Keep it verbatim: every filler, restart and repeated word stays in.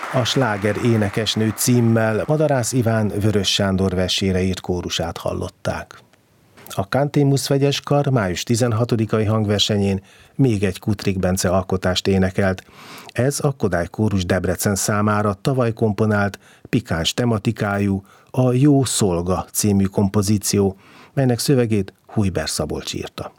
A Sláger énekesnő címmel Madarász Iván Vörös Sándor versére írt kórusát hallották. A Cantémus vegyes kar május tizenhatodikai hangversenyén még egy Kutrik Bence alkotást énekelt. Ez a Kodály Kórus Debrecen számára tavaly komponált, pikáns tematikájú, a Jó szolga című kompozíció, melynek szövegét Hujber Szabolcs írta.